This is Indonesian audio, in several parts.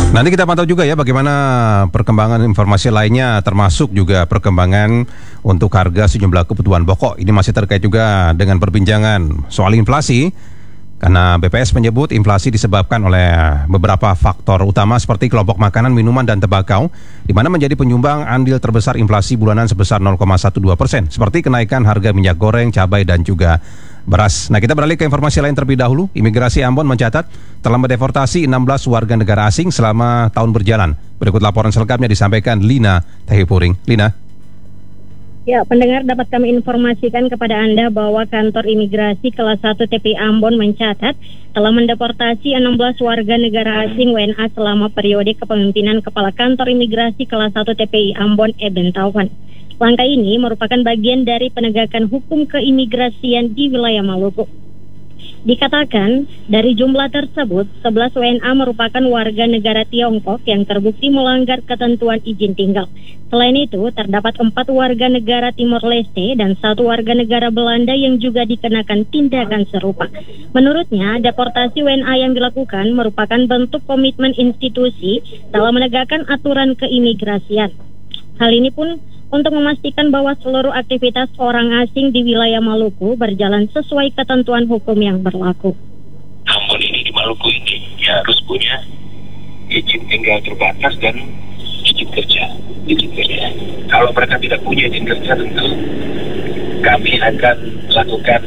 Nanti kita pantau juga ya bagaimana perkembangan informasi lainnya, termasuk juga perkembangan untuk harga sejumlah kebutuhan pokok. Ini masih terkait juga dengan perbincangan soal inflasi, karena BPS menyebut inflasi disebabkan oleh beberapa faktor utama seperti kelompok makanan, minuman, dan tembakau, di mana menjadi penyumbang andil terbesar inflasi bulanan sebesar 0,12%, seperti kenaikan harga minyak goreng, cabai, dan juga beras. Nah, kita beralih ke informasi lain terlebih dahulu. Imigrasi Ambon mencatat telah mendeportasi 16 warga negara asing selama tahun berjalan. Berikut laporan selengkapnya disampaikan Lina Tehipuring. Lina. Ya, pendengar, dapat kami informasikan kepada Anda bahwa kantor imigrasi kelas 1 TPI Ambon mencatat telah mendeportasi 16 warga negara asing WNA selama periode kepemimpinan Kepala Kantor Imigrasi kelas 1 TPI Ambon Eben Taupan. Langkah ini merupakan bagian dari penegakan hukum keimigrasian di wilayah Maluku. Dikatakan, dari jumlah tersebut, 11 WNA merupakan warga negara Tiongkok yang terbukti melanggar ketentuan izin tinggal. Selain itu, terdapat 4 warga negara Timor Leste dan 1 warga negara Belanda yang juga dikenakan tindakan serupa. Menurutnya, deportasi WNA yang dilakukan merupakan bentuk komitmen institusi dalam menegakkan aturan keimigrasian. Hal ini pun untuk memastikan bahwa seluruh aktivitas orang asing di wilayah Maluku berjalan sesuai ketentuan hukum yang berlaku. Ambon ini di Maluku ini ya harus punya izin tinggal terbatas dan izin kerja. Kalau mereka tidak punya izin kerja, tentu kami akan melakukan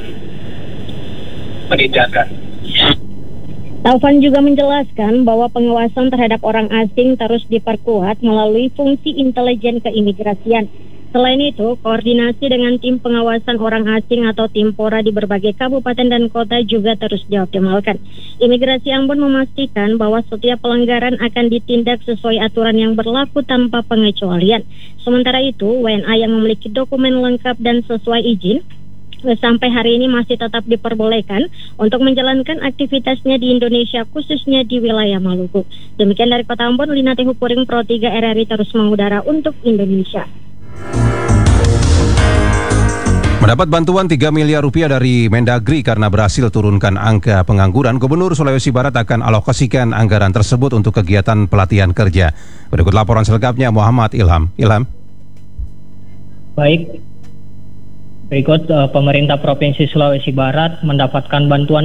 penindakan. Taufan juga menjelaskan bahwa pengawasan terhadap orang asing terus diperkuat melalui fungsi intelijen keimigrasian. Selain itu, koordinasi dengan tim pengawasan orang asing atau Timpora di berbagai kabupaten dan kota juga terus dioptimalkan. Imigrasi Ambon memastikan bahwa setiap pelanggaran akan ditindak sesuai aturan yang berlaku tanpa pengecualian. Sementara itu, WNA yang memiliki dokumen lengkap dan sesuai izin sampai hari ini masih tetap diperbolehkan untuk menjalankan aktivitasnya di Indonesia, khususnya di wilayah Maluku. Demikian dari Kota Ambon, Lina Tehipuring, Pro 3 RRI terus mengudara untuk Indonesia. Mendapat bantuan 3 miliar rupiah dari Mendagri karena berhasil turunkan angka pengangguran, Gubernur Sulawesi Barat akan alokasikan anggaran tersebut untuk kegiatan pelatihan kerja. Berikut laporan selengkapnya Muhammad Ilham. Baik. Berikut pemerintah Provinsi Sulawesi Barat mendapatkan bantuan